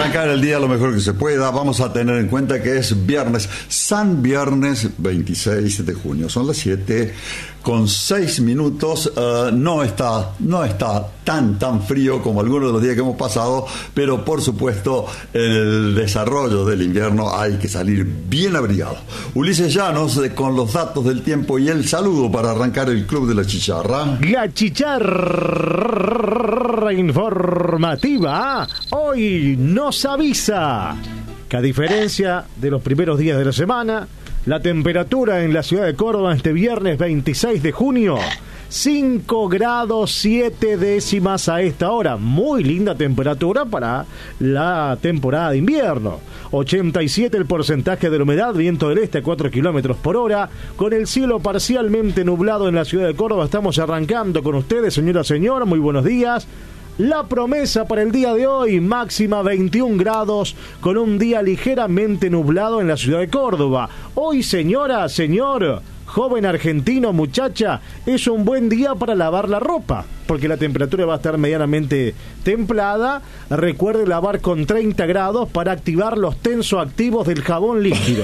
arrancar el día lo mejor que se pueda, vamos a tener en cuenta que es viernes, San Viernes 26 de junio. Son las 7:06. No está tan frío como algunos de los días que hemos pasado, pero por supuesto en el desarrollo del invierno hay que salir bien abrigado. Ulises Llanos con los datos del tiempo y el saludo para arrancar el Club de la Chicharra. La Chicharra informativa hoy nos avisa que, a diferencia de los primeros días de la semana, la temperatura en la ciudad de Córdoba este viernes 26 de junio, 5 grados 7 décimas a esta hora. Muy linda temperatura para la temporada de invierno. 87 el porcentaje de la humedad, viento del este a 4 kilómetros por hora, con el cielo parcialmente nublado en la ciudad de Córdoba. Estamos arrancando con ustedes, señora, señor, muy buenos días. La promesa para el día de hoy, máxima 21 grados, con un día ligeramente nublado en la ciudad de Córdoba. Hoy, señora, señor, joven argentino, muchacha, es un buen día para lavar la ropa, porque la temperatura va a estar medianamente templada. Recuerde lavar con 30 grados para activar los tensoactivos del jabón líquido.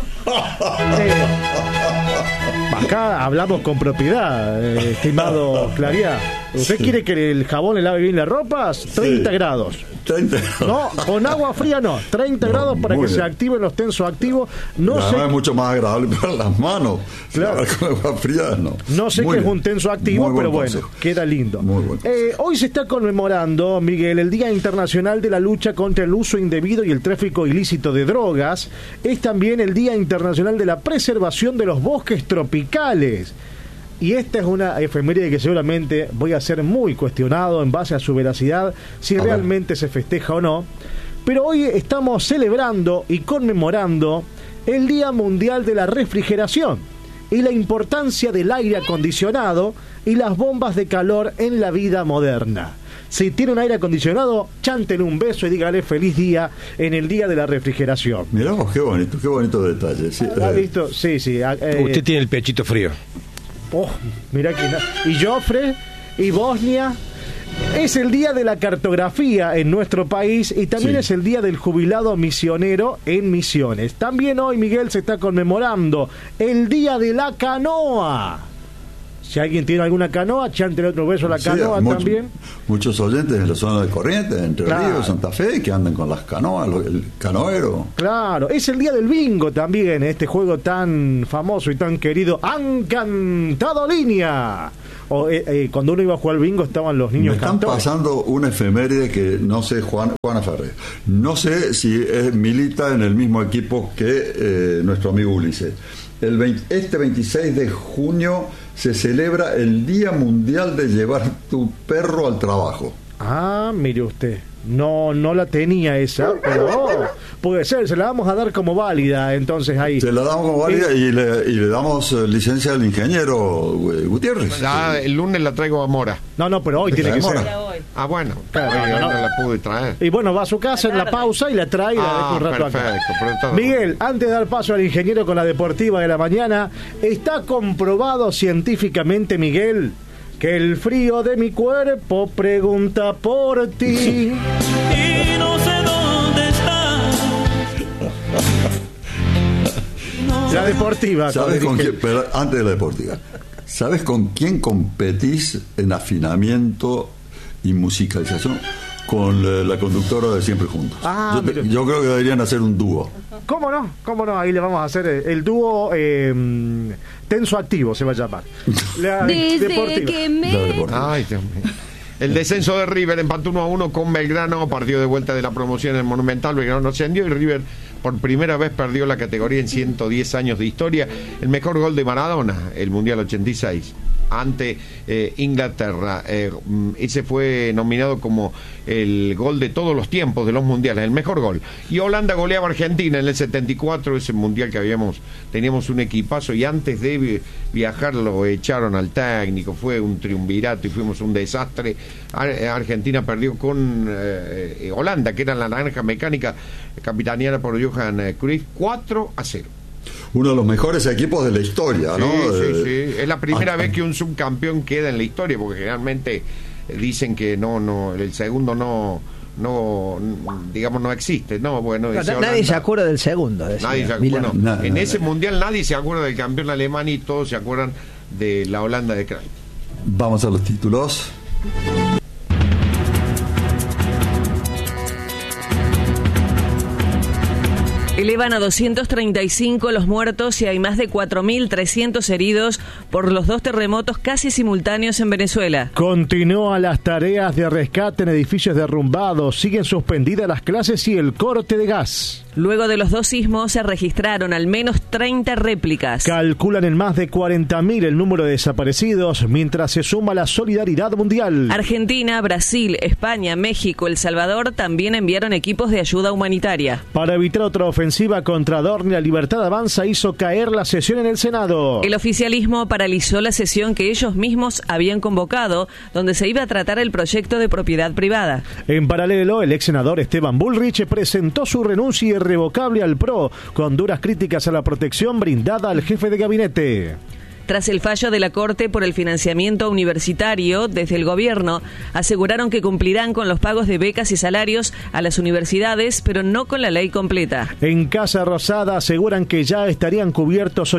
Acá hablamos con propiedad, estimado Clariá. ¿Usted quiere que el jabón le lave bien las ropas? 30 grados. 30 grados. No, con agua fría no. 30 grados para que se activen los tensoactivos. No sé. Es mucho más agradable para las manos. Claro. Con agua fría no. No sé qué es un tensoactivo, pero bueno, queda lindo. Hoy se está conmemorando, Miguel, el Día Internacional de la Lucha contra el Uso Indebido y el Tráfico Ilícito de Drogas. Es también el Día Internacional de la Preservación de los Bosques Tropicales. Y esta es una efeméride que seguramente voy a ser muy cuestionado en base a su veracidad, si realmente se festeja o no. Pero hoy estamos celebrando y conmemorando el Día Mundial de la Refrigeración y la importancia del aire acondicionado y las bombas de calor en la vida moderna. Si tiene un aire acondicionado, chántele un beso y dígale feliz día en el Día de la Refrigeración. Mirá vos, qué bonito detalle. Sí, ¿Ha visto? Sí. Usted tiene el pechito frío. Oh, mirá que y Joffre y Bosnia. Es el día de la cartografía en nuestro país y también es el día del jubilado misionero en Misiones. También hoy, Miguel, se está conmemorando el día de la canoa. Si alguien tiene alguna canoa, chántele otro beso a la canoa también. Muchos oyentes en la zona de Corrientes, Entre Ríos, Santa Fe, que andan con las canoas, el canoero. Claro, es el día del bingo también, este juego tan famoso y tan querido. ¡Han cantado línea! Cuando uno iba a jugar al bingo estaban los niños cantando. Me están pasando una efeméride que no sé, Juana Ferrer. No sé si milita en el mismo equipo que nuestro amigo Ulises. Este 26 de junio se celebra el Día Mundial de Llevar tu perro al trabajo. Ah, mire usted. No la tenía esa, pero puede ser, se la vamos a dar como válida, entonces ahí. Se la damos como válida y le damos licencia al ingeniero Gutiérrez. El lunes la traigo a Mora. No, pero hoy tiene que ser. Ah, bueno. Claro, no la pude traer. Y bueno, va a su casa en la pausa y la trae y la deja un rato acá. Miguel, antes de dar paso al ingeniero con la deportiva de la mañana, está comprobado científicamente, Miguel, que el frío de mi cuerpo pregunta por ti. Y no sé dónde está. La deportiva. ¿Sabes con quién? Pero antes de la deportiva, ¿sabes con quién competís en afinamiento y musicalización? Con la conductora de Siempre Juntos. Yo creo que deberían hacer un dúo. ¿Cómo no? Ahí le vamos a hacer el dúo tensoactivo, se va a llamar. La deportiva. Ay, Dios mío. El descenso de River empató 1-1 con Belgrano, partido de vuelta de la promoción en el Monumental. Belgrano ascendió y River por primera vez perdió la categoría en 110 años de historia. El mejor gol de Maradona, el Mundial 86. Ante Inglaterra. Ese fue nominado como el gol de todos los tiempos de los mundiales, el mejor gol. Y Holanda goleaba a Argentina en el 74, ese mundial que teníamos un equipazo, y antes de viajar lo echaron al técnico, fue un triunvirato y fuimos un desastre. Argentina perdió con Holanda, que era la naranja mecánica, capitaneada por Johan Cruyff, 4-0. Uno de los mejores equipos de la historia, ¿no? Sí. Es la primera vez que un subcampeón queda en la historia, porque generalmente dicen que no, el segundo no digamos, no existe. No, bueno, dice nadie Holanda. se acuerda del segundo. Bueno, en ese mundial nadie se acuerda del campeón alemán y todos se acuerdan de la Holanda de Cruyff. Vamos a los títulos. Elevan a 235 los muertos y hay más de 4.300 heridos por los 2 terremotos casi simultáneos en Venezuela. Continúan las tareas de rescate en edificios derrumbados, siguen suspendidas las clases y el corte de gas. Luego de los 2 sismos se registraron al menos 30 réplicas. Calculan en más de 40.000 el número de desaparecidos, mientras se suma la solidaridad mundial. Argentina, Brasil, España, México, El Salvador también enviaron equipos de ayuda humanitaria. Para evitar otra ofensiva contra Dorni, la Libertad Avanza hizo caer la sesión en el Senado. El oficialismo paralizó la sesión que ellos mismos habían convocado, donde se iba a tratar el proyecto de propiedad privada. En paralelo, el ex senador Esteban Bullrich presentó su renuncia irrevocable al PRO, con duras críticas a la protección brindada al jefe de gabinete. Tras el fallo de la Corte por el financiamiento universitario, desde el gobierno aseguraron que cumplirán con los pagos de becas y salarios a las universidades, pero no con la ley completa. En Casa Rosada aseguran que ya estarían cubiertos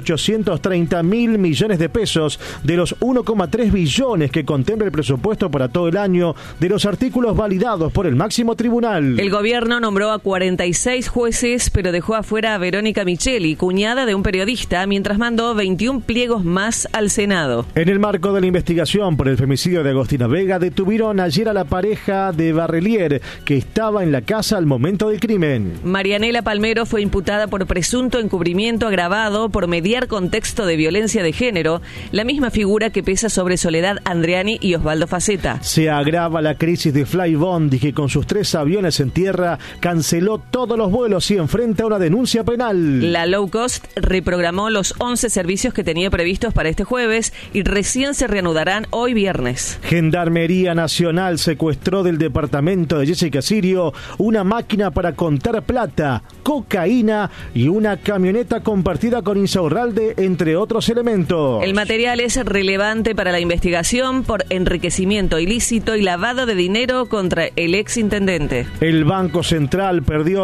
830.000 millones de pesos de los 1,3 billones que contempla el presupuesto para todo el año de los artículos validados por el máximo tribunal. El gobierno nombró a 46 jueces, pero dejó afuera a Verónica Micheli, cuñada de un periodista, mientras mandó 21 pliegos más al Senado. En el marco de la investigación por el femicidio de Agostina Vega, detuvieron ayer a la pareja de Barrelier, que estaba en la casa al momento del crimen. Marianela Palmero fue imputada por presunto encubrimiento agravado por mediar contexto de violencia de género, la misma figura que pesa sobre Soledad Andreani y Osvaldo Faceta. Se agrava la crisis de Flybondi, que con sus 3 aviones en tierra canceló todos los vuelos y enfrenta una denuncia penal. La low cost reprogramó los 11 servicios que tenía previstos para este jueves y recién se reanudarán hoy viernes. Gendarmería Nacional secuestró del departamento de Jessica Sirio una máquina para contar plata, cocaína y una camioneta compartida con Insaurralde, entre otros elementos. El material es relevante para la investigación por enriquecimiento ilícito y lavado de dinero contra el exintendente. El Banco Central perdió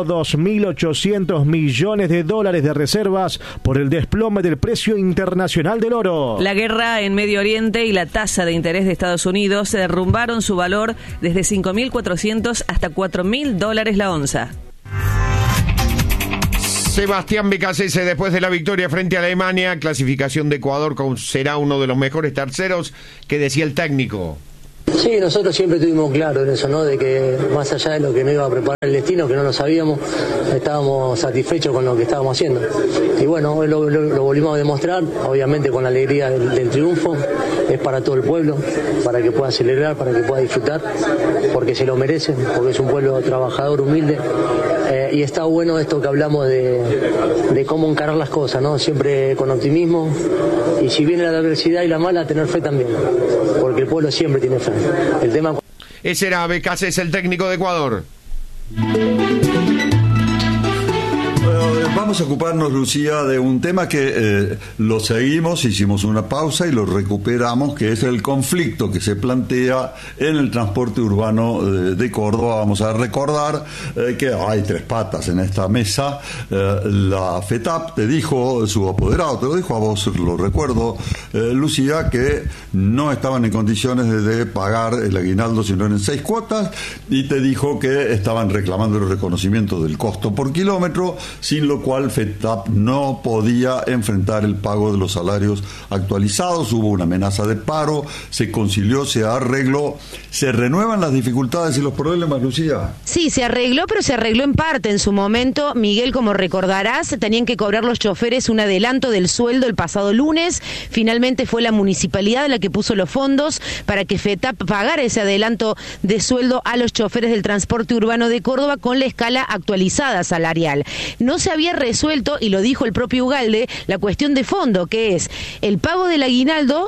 2.800 millones de dólares de reservas por el desplome del precio internacional del oro. La guerra en Medio Oriente y la tasa de interés de Estados Unidos se derrumbaron su valor desde 5.400 hasta $4.000 la onza. Sebastián Becasese, después de la victoria frente a Alemania, clasificación de Ecuador, será uno de los mejores terceros, que decía el técnico. Sí, nosotros siempre tuvimos claro en eso, ¿no? De que más allá de lo que nos iba a preparar el destino, que no lo sabíamos, estábamos satisfechos con lo que estábamos haciendo. Y bueno, hoy lo volvimos a demostrar, obviamente con la alegría del triunfo, es para todo el pueblo, para que pueda celebrar, para que pueda disfrutar, porque se lo merecen, porque es un pueblo trabajador, humilde. Y está bueno esto que hablamos de cómo encarar las cosas, ¿no? Siempre con optimismo, y si viene la adversidad y la mala, tener fe también, porque el pueblo siempre tiene fe. El tema... Ese era Becasese, el técnico de Ecuador. Vamos a ocuparnos, Lucía, de un tema que lo seguimos, hicimos una pausa y lo recuperamos, que es el conflicto que se plantea en el transporte urbano de Córdoba. Vamos a recordar que hay 3 patas en esta mesa. La FETAP te dijo, su apoderado te lo dijo a vos, lo recuerdo, Lucía, que no estaban en condiciones de pagar el aguinaldo sino en 6 cuotas, y te dijo que estaban reclamando el reconocimiento del costo por kilómetro, sin lo cual FETAP no podía enfrentar el pago de los salarios actualizados. Hubo una amenaza de paro, se concilió, se arregló. ¿Se renuevan las dificultades y los problemas, Lucía? Sí, se arregló, pero se arregló en parte. En su momento, Miguel, como recordarás, tenían que cobrar los choferes un adelanto del sueldo el pasado lunes. Finalmente fue la municipalidad la que puso los fondos para que FETAP pagara ese adelanto de sueldo a los choferes del transporte urbano de Córdoba con la escala actualizada salarial. No se había resuelto, y lo dijo el propio Ugalde, la cuestión de fondo, que es el pago del aguinaldo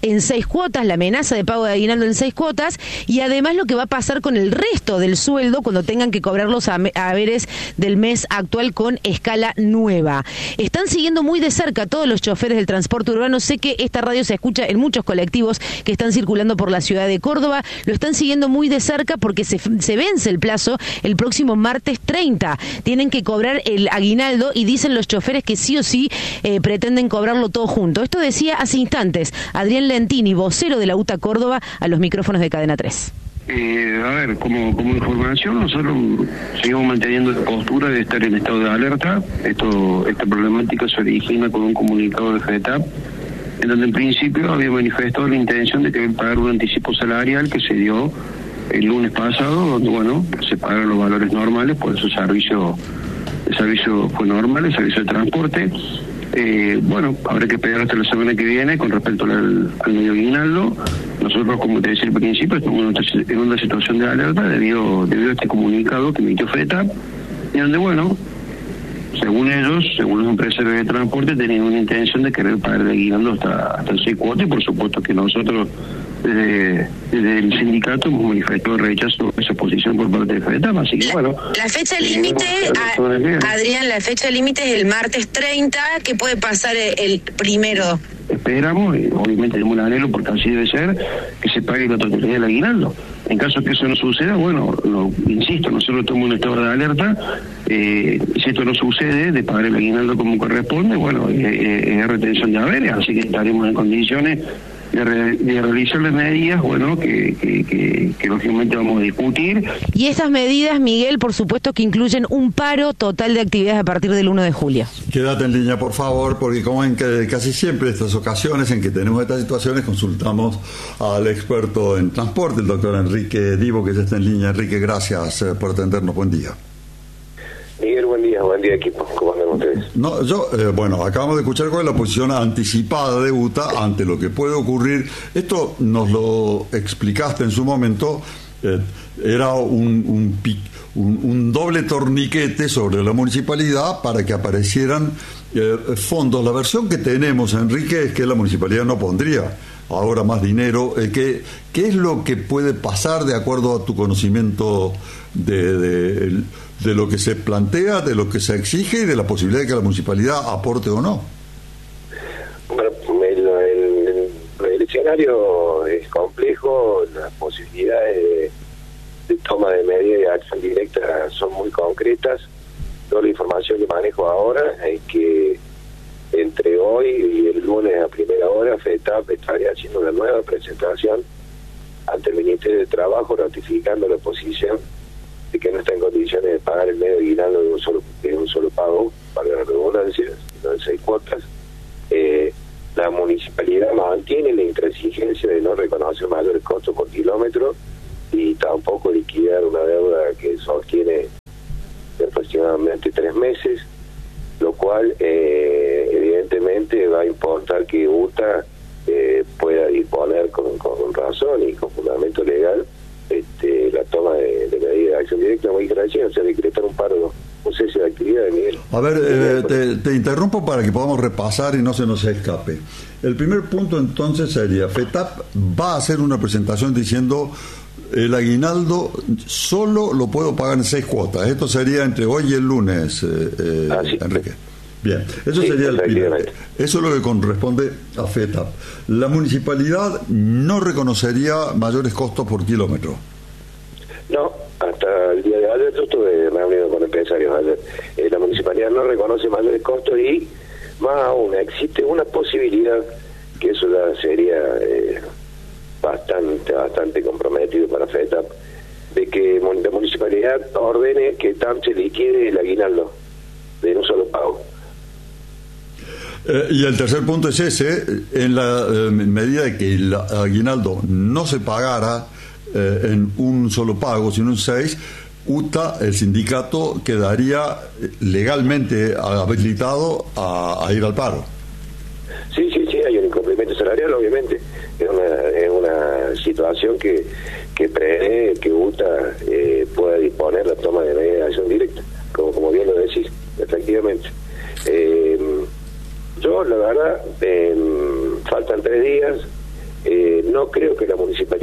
en 6 cuotas, la amenaza de pago de aguinaldo en 6 cuotas, y además lo que va a pasar con el resto del sueldo cuando tengan que cobrar los haberes del mes actual con escala nueva. Están siguiendo muy de cerca todos los choferes del transporte urbano. Sé que esta radio se escucha en muchos colectivos que están circulando por la ciudad de Córdoba. Lo están siguiendo muy de cerca porque se vence el plazo el próximo martes 30. Tienen que cobrar el aguinaldo y dicen los choferes que sí o sí pretenden cobrarlo todo junto. Esto decía hace instantes Adrián Lentini, vocero de la UTA Córdoba, a los micrófonos de Cadena 3. A ver, como información, nosotros seguimos manteniendo la postura de estar en estado de alerta. Esta problemática se origina con un comunicado de FETAP, en donde en principio había manifestado la intención de querer pagar un anticipo salarial que se dio el lunes pasado, donde, bueno, se pagaron los valores normales, por eso el servicio fue normal, el servicio de transporte. Bueno, habrá que esperar hasta la semana que viene con respecto al medio aguinaldo. Nosotros, como te decía al principio, estamos en una situación de alerta debido a este comunicado que emitió FETA, y donde, bueno, según ellos, según los empresarios de transporte, tenían una intención de querer pagar el aguinaldo hasta el 6 cuotas, y por supuesto que nosotros desde el sindicato hemos manifestado rechazo a esa posición por parte de FETA, así que bueno. La fecha límite, Adrián, la fecha límite es el martes 30, ¿qué puede pasar el primero? Esperamos, y obviamente tenemos el anhelo, porque así debe ser, que se pague la totalidad del aguinaldo. En caso que eso no suceda, bueno, insisto, nosotros estamos en un estado de alerta. Si esto no sucede, de pagar el aguinaldo como corresponde, bueno, es retención de haberes, así que estaremos en condiciones de realizar las medidas, bueno, que lógicamente vamos a discutir. Y estas medidas, Miguel, por supuesto que incluyen un paro total de actividades a partir del 1 de julio. Quédate en línea, por favor, porque como en casi siempre estas ocasiones en que tenemos estas situaciones, consultamos al experto en transporte, el doctor Enrique Divo, que ya está en línea. Enrique, gracias por atendernos. Buen día. Miguel, buen día equipo, ¿cómo andan ustedes? Bueno, acabamos de escuchar cuál es la posición anticipada de UTA ante lo que puede ocurrir. Esto nos lo explicaste en su momento, era un doble torniquete sobre la municipalidad para que aparecieran fondos. La versión que tenemos, Enrique, es que la municipalidad no pondría ahora más dinero. ¿Qué es lo que puede pasar de acuerdo a tu conocimiento de lo que se plantea, de lo que se exige y de la posibilidad de que la municipalidad aporte o no? Bueno, el escenario es complejo, las posibilidades de toma de medidas de acción directa son muy concretas. Toda la información que manejo ahora es que entre hoy y el lunes a primera hora FETAP estaría haciendo una nueva presentación ante el Ministerio de Trabajo ratificando la posición de que no está en condiciones de pagar el medio aguinaldo de un solo pago, para la redundancia, sino de 6 cuotas. La municipalidad mantiene la intransigencia de no reconocer mayores costos por kilómetro y tampoco liquidar una deuda que sostiene de aproximadamente 3 meses, lo cual evidentemente va a importar que UTA pueda disponer con razón y con fundamento legal la toma de medidas de acción directa muy graciosa, o sea, decretar un paro, un cese de actividad, Miguel. A ver, te interrumpo para que podamos repasar y no se nos escape. El primer punto entonces sería, FETAP va a hacer una presentación diciendo el aguinaldo solo lo puedo pagar en 6 cuotas. Esto sería entre hoy y el lunes, Enrique. Bien, eso sería el primer. Eso es lo que corresponde a FETAP. La municipalidad no reconocería mayores costos por kilómetro. No, hasta el día de ayer yo estuve reunido con empresarios ayer. La municipalidad no reconoce mayores costos y más aún existe una posibilidad, que eso ya sería bastante comprometido para FETAP, de que la municipalidad ordene que TAM se liquide el aguinaldo de un solo pago. Y el tercer punto es ese, en la medida de que el aguinaldo no se pagara en un solo pago, sino en 6, UTA, el sindicato, quedaría legalmente habilitado a ir al paro. Sí, hay un incumplimiento salarial, obviamente. Es una situación que prevé que UTA pueda disponer la toma de medidas de acción directa, como bien lo decís, efectivamente. Yo, la verdad, faltan 3 días,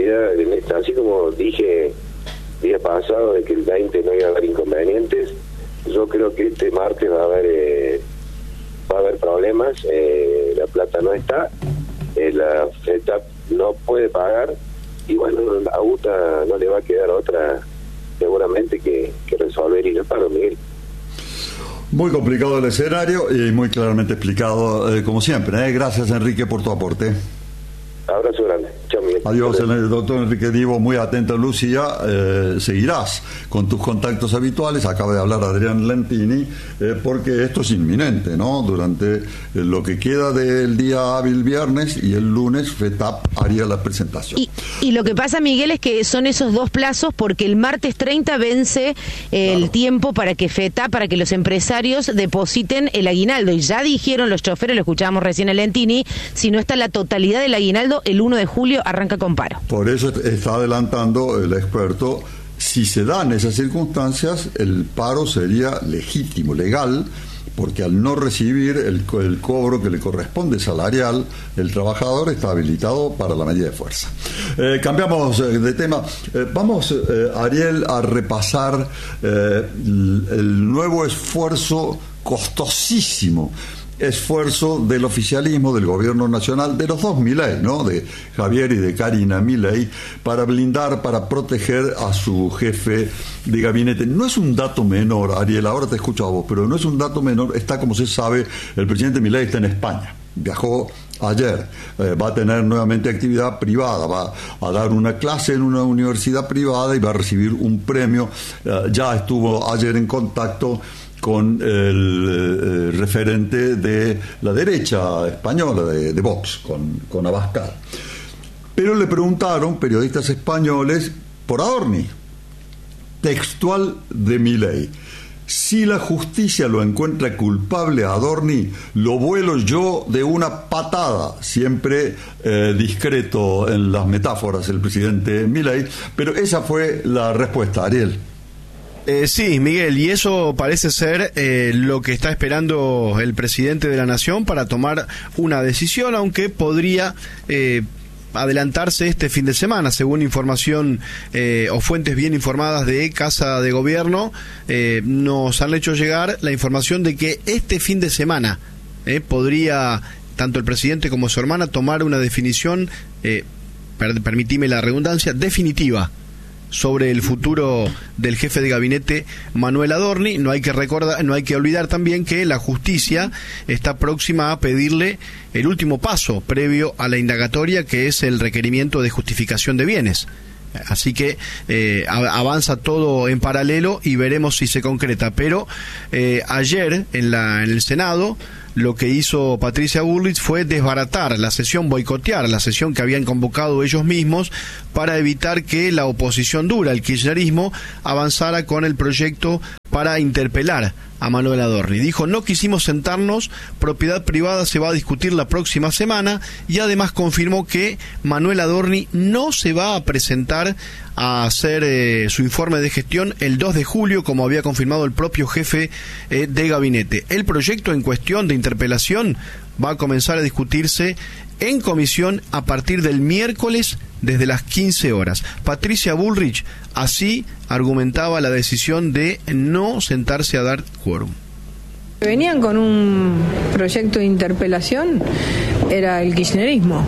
posibilidad, así como dije día pasado de que el 20 no iba a haber inconvenientes, yo creo que este martes va a haber problemas. La plata no está, la FETAP no puede pagar, y bueno, a UTA no le va a quedar otra seguramente que resolver y el paro, Miguel. Muy complicado el escenario y muy claramente explicado, como siempre. Gracias, Enrique, por tu aporte. Abrazo grande. Chao, Miguel. Adiós, el doctor Enrique Divo, muy atento, Lucía. Seguirás con tus contactos habituales. Acaba de hablar Adrián Lentini, porque esto es inminente, ¿no? Durante lo que queda del día hábil viernes y el lunes, FETAP haría la presentación. Y lo que pasa, Miguel, es que son esos dos plazos, porque el martes 30 vence el tiempo para que FETAP, para que los empresarios depositen el aguinaldo. Y ya dijeron los choferes, lo escuchábamos recién a Lentini, si no está la totalidad del aguinaldo, el 1 de julio arranca con paro. Por eso está adelantando el experto, si se dan esas circunstancias, el paro sería legítimo, legal, porque al no recibir el cobro que le corresponde salarial, el trabajador está habilitado para la medida de fuerza. Cambiamos de tema. Vamos, Ariel, a repasar el nuevo esfuerzo costosísimo del oficialismo, del gobierno nacional, de los dos Milei, ¿no? De Javier y de Karina Milei, para blindar, para proteger a su jefe de gabinete. No es un dato menor, Ariel, ahora te escucho a vos, pero no es un dato menor. Está, como se sabe, el presidente Milei está en España. Viajó ayer, va a tener nuevamente actividad privada, va a dar una clase en una universidad privada y va a recibir un premio. Ya estuvo ayer en contacto con el referente de la derecha española, de Vox, con Abascal. Pero le preguntaron periodistas españoles por Adorni, textual de Milei: si la justicia lo encuentra culpable a Adorni, lo vuelo yo de una patada. Siempre discreto en las metáforas el presidente Milei, pero esa fue la respuesta, Ariel. Sí, Miguel, y eso parece ser lo que está esperando el presidente de la Nación para tomar una decisión, aunque podría adelantarse este fin de semana, según información o fuentes bien informadas de Casa de Gobierno. Nos han hecho llegar la información de que este fin de semana podría tanto el presidente como su hermana tomar una definición, permitime la redundancia, definitiva sobre el futuro del jefe de gabinete Manuel Adorni. No hay que olvidar también que la justicia está próxima a pedirle el último paso previo a la indagatoria, que es el requerimiento de justificación de bienes. Así que avanza todo en paralelo y veremos si se concreta. Pero ayer en el Senado lo que hizo Patricia Bullrich fue desbaratar la sesión, boicotear la sesión que habían convocado ellos mismos para evitar que la oposición dura, el kirchnerismo, avanzara con el proyecto para interpelar a Manuel Adorni. Dijo: no quisimos sentarnos, propiedad privada se va a discutir la próxima semana, y además confirmó que Manuel Adorni no se va a presentar a hacer su informe de gestión el 2 de julio, como había confirmado el propio jefe de gabinete. El proyecto en cuestión de interpelación va a comenzar a discutirse en comisión a partir del miércoles desde las 15 horas. Patricia Bullrich así argumentaba la decisión de no sentarse a dar quórum. Venían con un proyecto de interpelación, era el kirchnerismo.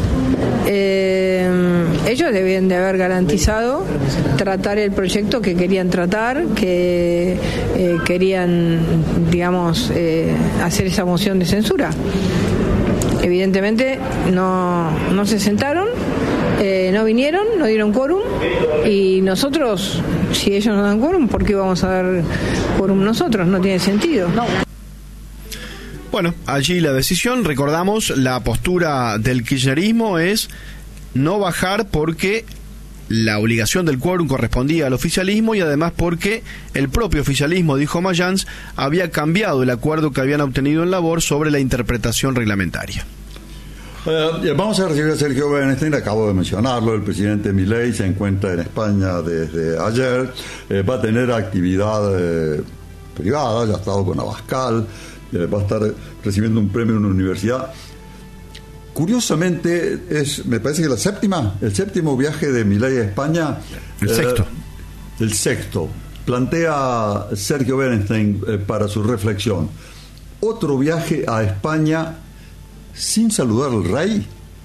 Ellos debían de haber garantizado tratar el proyecto que querían tratar, que querían, digamos, hacer esa moción de censura. Evidentemente no se sentaron, no vinieron, no dieron quórum, y nosotros, si ellos no dan quórum, ¿por qué vamos a dar quórum nosotros? No tiene sentido. Bueno, allí la decisión, recordamos, la postura del kirchnerismo es no bajar porque la obligación del quórum correspondía al oficialismo, y además porque el propio oficialismo, dijo Mayans, había cambiado el acuerdo que habían obtenido en labor sobre la interpretación reglamentaria. Vamos a recibir a Sergio Bernstein, acabo de mencionarlo. El presidente Milei se encuentra en España desde ayer, va a tener actividad privada, ya ha estado con Abascal, va a estar recibiendo un premio en una universidad. curiosamente, me parece que el séptimo viaje de Milei a España. El sexto. Plantea Sergio Berenstein para su reflexión. Otro viaje a España sin saludar al rey.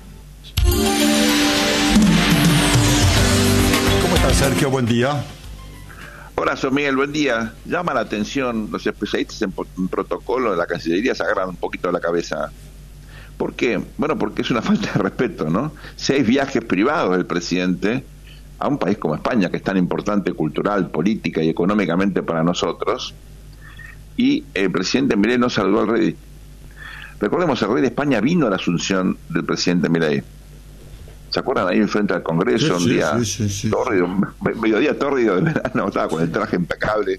¿Cómo estás, Sergio? Buen día. Hola, soy Miguel, buen día. Llama la atención, los especialistas en protocolo de la Cancillería se agarran un poquito la cabeza. ¿Por qué? Bueno, porque es una falta de respeto, ¿no? 6 viajes privados del presidente a un país como España, que es tan importante cultural, política y económicamente para nosotros, y el presidente Milei no saludó al rey. Recordemos, el rey de España vino a la asunción del presidente Milei. ¿Se acuerdan? Ahí enfrente al Congreso, un día tórrido, mediodía tórrido de verano, estaba con el traje impecable,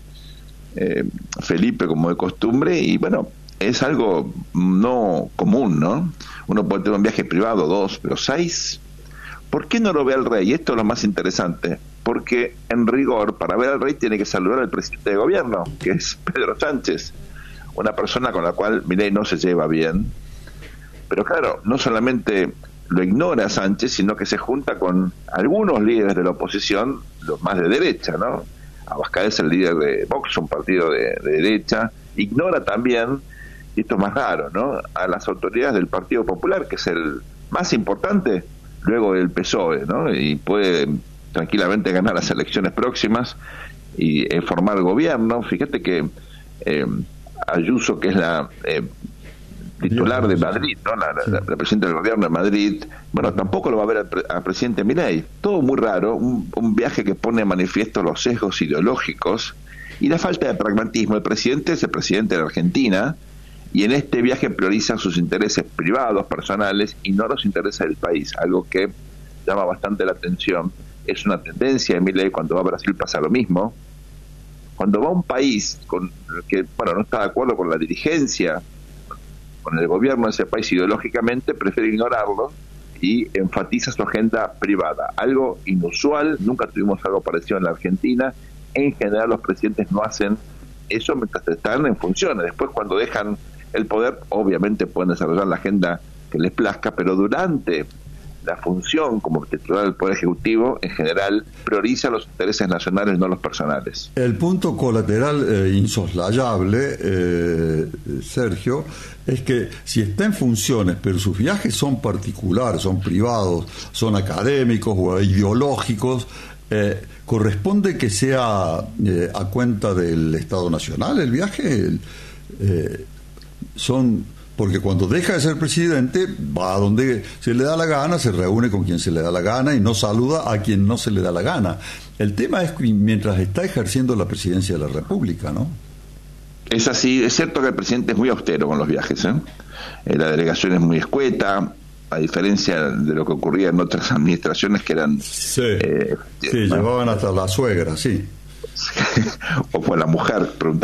Felipe como de costumbre, y bueno, es algo no común, ¿no? Uno puede tener un viaje privado, 2, pero 6. ¿Por qué no lo ve al rey? Esto es lo más interesante, porque en rigor, para ver al rey tiene que saludar al presidente de gobierno, que es Pedro Sánchez, una persona con la cual Milei no se lleva bien. Pero claro, no solamente lo ignora Sánchez, sino que se junta con algunos líderes de la oposición, los más de derecha, ¿no? Abascal es el líder de Vox, un partido de derecha. Ignora también, y esto es más raro, ¿no?, a las autoridades del Partido Popular, que es el más importante luego del PSOE, ¿no? Y puede tranquilamente ganar las elecciones próximas y formar gobierno. Fíjate que Ayuso, que es la titular de Madrid, ¿no?, la presidenta del gobierno de Madrid, bueno, tampoco lo va a ver al presidente Milei. Todo muy raro, un viaje que pone en manifiesto los sesgos ideológicos y la falta de pragmatismo. El presidente es el presidente de la Argentina y en este viaje prioriza sus intereses privados, personales, y no los intereses del país, algo que llama bastante la atención. Es una tendencia de Milei. Cuando va a Brasil pasa lo mismo. Cuando va a un país con el que, bueno, no está de acuerdo con la dirigencia, con el gobierno de ese país ideológicamente, prefiere ignorarlo y enfatiza su agenda privada. Algo inusual, nunca tuvimos algo parecido en la Argentina. En general los presidentes no hacen eso mientras están en funciones. Después, cuando dejan el poder, obviamente pueden desarrollar la agenda que les plazca, pero durante la función como titular del Poder Ejecutivo, en general, prioriza los intereses nacionales, no los personales. El punto colateral insoslayable, Sergio, es que si está en funciones, pero sus viajes son particulares, son privados, son académicos o ideológicos, ¿corresponde que sea a cuenta del Estado Nacional el viaje? Porque cuando deja de ser presidente, va a donde se le da la gana, se reúne con quien se le da la gana y no saluda a quien no se le da la gana. El tema es que mientras está ejerciendo la presidencia de la República, ¿no? Es así. Es cierto que el presidente es muy austero con los viajes, la delegación es muy escueta, a diferencia de lo que ocurría en otras administraciones que eran... llevaban hasta la suegra, sí. O fue la mujer, pregunta